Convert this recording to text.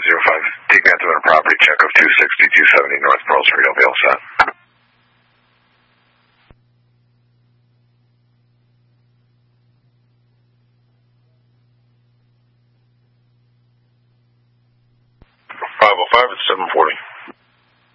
505. Take that to a property check of 260, 270 North Pearl Street. I'll be all set. 505 at 740.